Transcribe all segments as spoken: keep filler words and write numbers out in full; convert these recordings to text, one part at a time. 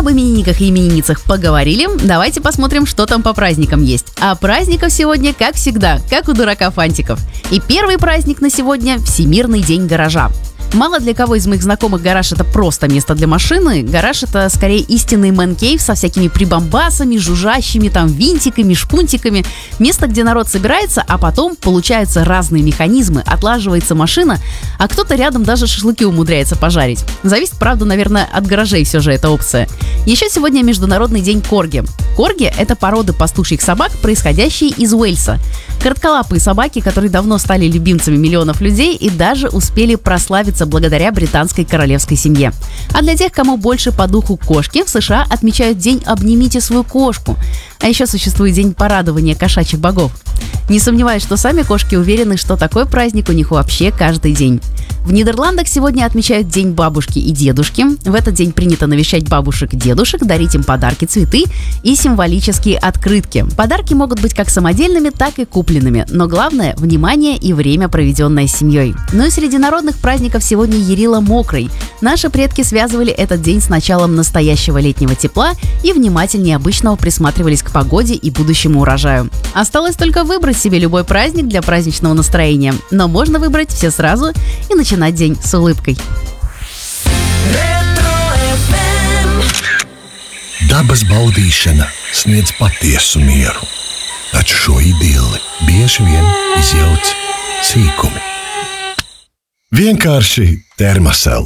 Об именинниках и именинницах поговорили. Давайте посмотрим, что там по праздникам есть. А праздников сегодня, как всегда, как у дурака фантиков. И первый праздник на сегодня – Всемирный день гаража. Мало для кого из моих знакомых гараж – это просто место для машины. Гараж – это скорее истинный мэн-кейв со всякими прибамбасами, жужжащими там винтиками, шпунтиками. Место, где народ собирается, а потом получаются разные механизмы, отлаживается машина, а кто-то рядом даже шашлыки умудряется пожарить. Зависит, правда, наверное, от гаражей все же эта опция. Еще сегодня Международный день корги. Корги – это породы пастушьих собак, происходящие из Уэльса. Коротколапые собаки, которые давно стали любимцами миллионов людей и даже успели прославиться благодаря британской королевской семье. А для тех, кому больше по духу кошки, в США отмечают день «Обнимите свою кошку». А еще существует день порадования кошачьих богов. Не сомневаюсь, что сами кошки уверены, что такой праздник у них вообще каждый день. В Нидерландах сегодня отмечают День бабушки и дедушки. В этот день принято навещать бабушек и дедушек, дарить им подарки, цветы и символические открытки. Подарки могут быть как самодельными, так и купленными. Но главное – внимание и время, проведенное с семьей. Ну и среди народных праздников сегодня Ярила Мокрый. Наши предки связывали этот день с началом настоящего летнего тепла и внимательнее обычного присматривались к погоде и будущему урожаю. Осталось только выбрать себе любой праздник для праздничного настроения. Но можно выбрать все сразу и начинать день с улыбкой. Dabas baudīšana sniedz patiesu mieru, taču šo idilli bieži vien izjauc sīkumi. Vienkārši Termosel.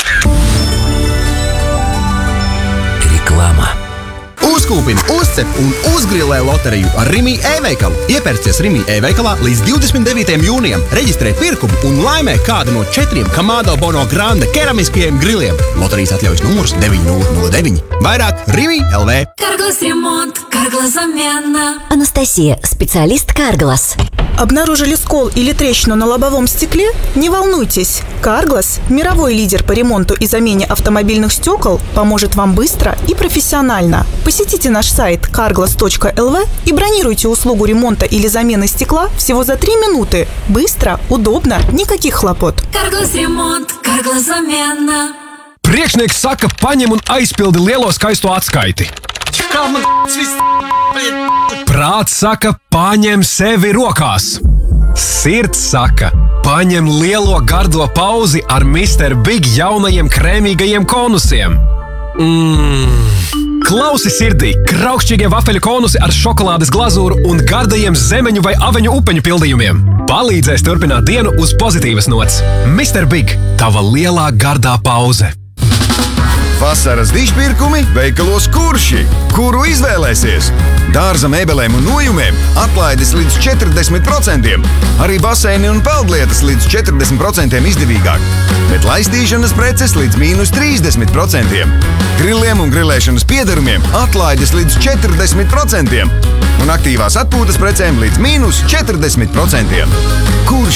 Reklāma. Uzkūpini, uzcep un uzgrilē loteriju ar Rimi e-veikalu. Iepērcies Rimi e-veikalā līdz divdesmit devītajam jūnijam. Reģistrē pirkumu un laimē kādu no četriem Kamado Bono Grande keramiskajiem griliem. Loterijas atļaujas numurs deviņi nulle nulle deviņi. Vairāk Rimi точка эл ви. Карглас ремонт, Карглас замена. Анастасия, специалист Карглас. Обнаружили скол или трещину на лобовом стекле? Не волнуйтесь. Карглас, мировой лидер по ремонту и замене автомобильных стекол, поможет вам быстро и профессионально. Посетите наш сайт карглас точка эл ви и бронируйте услугу ремонта или замены стекла всего за три минуты. Быстро, удобно, никаких хлопот. Карглас ремонт, Карглас замена. Priekšnieks saka, paņem un aizpildi lielo skaisto atskaiti. Prāts saka, paņem sevi rokās. Sirds saka, paņem lielo gardo pauzi ar mister Big jaunajiem krēmīgajiem konusiem. Mmm. Klausi sirdī, kraukšķīgie vafeļu konusi ar šokolādes glazūru un gardajiem zemeņu vai aveņu upeņu pildījumiem. Palīdzēs turpināt dienu uz pozitīvas nots. mister Big, tava lielā gardā pauze. Vasaras dišpirkumi veikalos Kurši. Kuru izvēlēsies? Dārza mēbelēm un nojumiem atlaides līdz četrdesmit procentiem. Arī baseini un peldlietas līdz četrdesmit procentiem izdevīgāk. Bet laistīšanas preces līdz mīnus trīsdesmit procentiem. Grilliem un grilēšanas piedarumiem atlaides līdz četrdesmit procentiem. Un aktīvās atpūtas precēm līdz mīnus četrdesmit procentiem. Kurši?